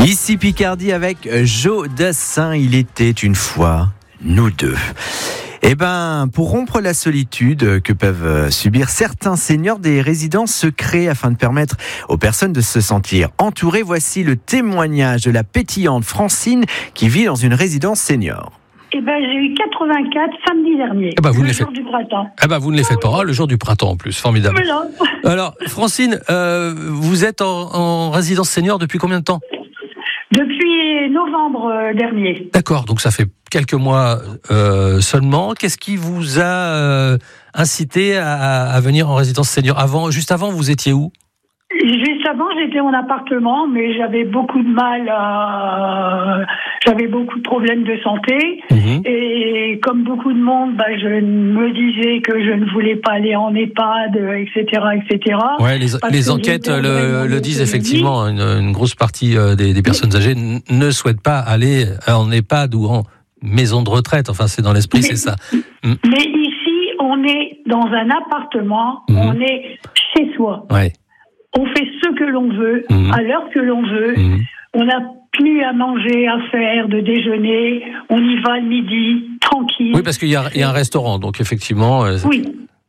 Ici Picardie avec Jo Dassin, il était une fois nous deux. Pour rompre la solitude que peuvent subir certains seniors, des résidences se créent afin de permettre aux personnes de se sentir entourées. Voici le témoignage de la pétillante Francine qui vit dans une résidence senior. J'ai eu 84 samedi dernier, le jour du printemps. Vous ne les faites pas, le jour du printemps en plus, formidable. Voilà. Alors, Francine, vous êtes en résidence senior depuis combien de temps ? Depuis novembre dernier. D'accord, donc ça fait quelques mois seulement. Qu'est-ce qui vous a incité à venir en résidence senior ? Juste avant, vous étiez où ? Juste avant, j'étais en appartement, mais j'avais beaucoup de mal j'avais beaucoup de problèmes de santé. Et comme beaucoup de monde, je me disais que je ne voulais pas aller en EHPAD, etc., etc. Ouais, les enquêtes le disent effectivement. Une grosse partie des personnes âgées ne souhaitent pas aller en EHPAD ou en maison de retraite. Enfin, c'est dans l'esprit, c'est ça. Mais ici, on est dans un appartement, on est chez soi. Ouais. On fait ce que l'on veut, à l'heure que l'on veut. On n'a plus à manger, à faire, de déjeuner. On y va le midi, tranquille. Oui, parce qu'il y a un restaurant, donc effectivement... Oui,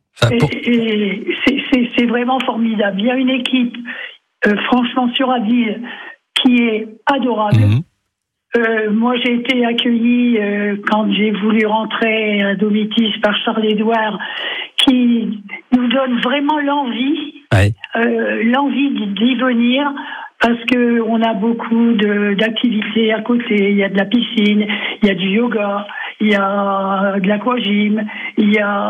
c'est vraiment formidable. Il y a une équipe, franchement, sur Abbeville, qui est adorable. Moi, j'ai été accueillie quand j'ai voulu rentrer à Domitis par Charles-Édouard, qui nous donne vraiment l'envie d'y venir, parce que on a beaucoup d'activités à côté. Il y a de la piscine, il y a du yoga, il y a de l'aquagym, il y a